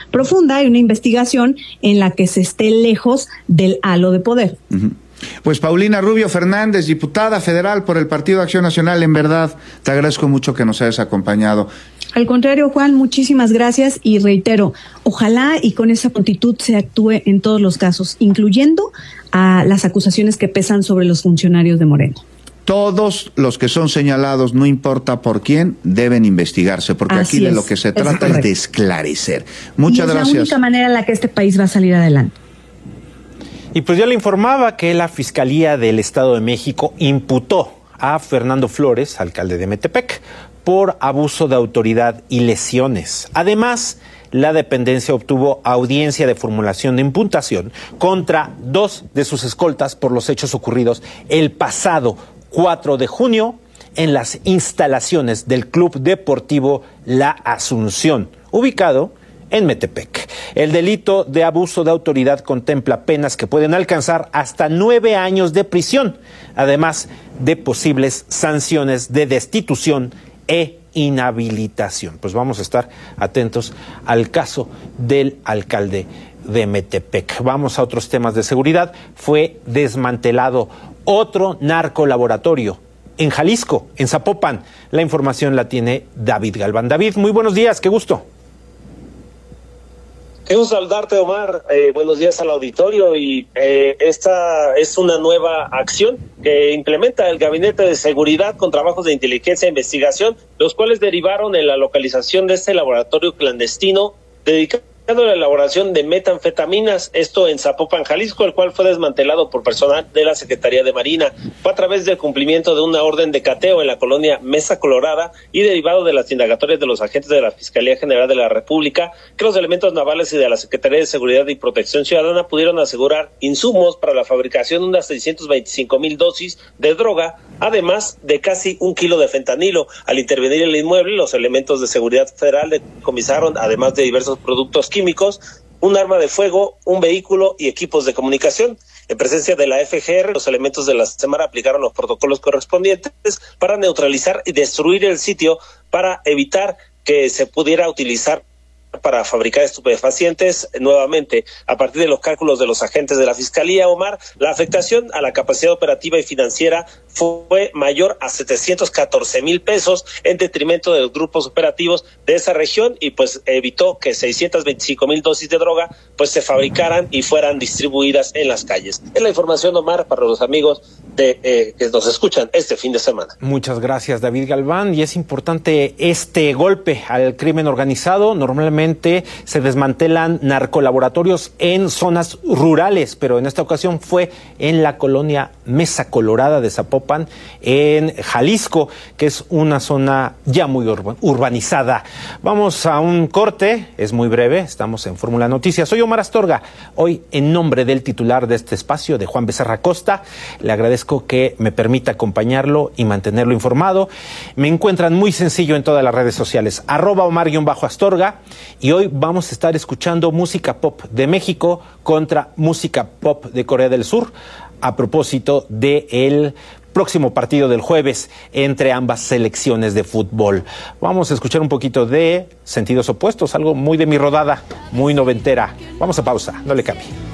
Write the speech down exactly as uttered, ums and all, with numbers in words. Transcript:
profunda y una investigación en la que se esté lejos del halo de poder. Uh-huh. Pues Paulina Rubio Fernández, diputada federal por el Partido Acción Nacional, en verdad, te agradezco mucho que nos hayas acompañado. Al contrario, Juan, muchísimas gracias y reitero, ojalá y con esa prontitud se actúe en todos los casos, incluyendo a las acusaciones que pesan sobre los funcionarios de Morena. Todos los que son señalados, no importa por quién, deben investigarse, porque Así aquí de es, lo que se es trata correcto. es de esclarecer. Muchas y es gracias. la única manera en la que este país va a salir adelante. Y pues yo le informaba que la Fiscalía del Estado de México imputó a Fernando Flores, alcalde de Metepec, por abuso de autoridad y lesiones. Además, la dependencia obtuvo audiencia de formulación de imputación contra dos de sus escoltas por los hechos ocurridos el pasado cuatro de junio en las instalaciones del Club Deportivo La Asunción, ubicado en Metepec. El delito de abuso de autoridad contempla penas que pueden alcanzar hasta nueve años de prisión, además de posibles sanciones de destitución e inhabilitación. Pues vamos a estar atentos al caso del alcalde de Metepec. Vamos a otros temas de seguridad. Fue desmantelado otro narcolaboratorio en Jalisco, en Zapopan. La información la tiene David Galván. David, muy buenos días, qué gusto. Qué gusto saludarte, Omar. Eh, buenos días al auditorio. Y eh, esta es una nueva acción que implementa el Gabinete de Seguridad con trabajos de inteligencia e investigación, los cuales derivaron en la localización de este laboratorio clandestino dedicado a la elaboración de metanfetaminas, esto en Zapopan, Jalisco, el cual fue desmantelado por personal de la Secretaría de Marina. Fue a través del cumplimiento de una orden de cateo en la colonia Mesa Colorada y derivado de las indagatorias de los agentes de la Fiscalía General de la República, que los elementos navales y de la Secretaría de Seguridad y Protección Ciudadana pudieron asegurar insumos para la fabricación de unas seiscientas veinticinco mil dosis de droga, además de casi un kilo de fentanilo. Al intervenir en el inmueble, los elementos de seguridad federal decomisaron, además de diversos productos químicos, un arma de fuego, un vehículo y equipos de comunicación. En presencia de la F G R, los elementos de la Semara aplicaron los protocolos correspondientes para neutralizar y destruir el sitio para evitar que se pudiera utilizar para fabricar estupefacientes. Nuevamente, a partir de los cálculos de los agentes de la Fiscalía, Omar, la afectación a la capacidad operativa y financiera fue mayor a setecientos catorce mil pesos en detrimento de los grupos operativos de esa región y pues evitó que seiscientas veinticinco mil dosis de droga pues se fabricaran y fueran distribuidas en las calles. Es la información, Omar, para los amigos de eh, que nos escuchan este fin de semana. Muchas gracias, David Galván. Y es importante este golpe al crimen organizado. Normalmente se desmantelan narcolaboratorios en zonas rurales, pero en esta ocasión fue en la colonia Mesa Colorada de Zapopan, en Jalisco, que es una zona ya muy urban, urbanizada. Vamos a un corte, es muy breve, estamos en Fórmula Noticias. Soy Omar Astorga, hoy en nombre del titular de este espacio, de Juan Becerra Costa, le agradezco que me permita acompañarlo y mantenerlo informado. Me encuentran muy sencillo en todas las redes sociales, arroba Omar-Astorga, y hoy vamos a estar escuchando música pop de México contra música pop de Corea del Sur, a propósito del próximo partido del jueves entre ambas selecciones de fútbol. Vamos a escuchar un poquito de Sentidos Opuestos, algo muy de mi rodada, muy noventera. Vamos a pausa, no le cambie.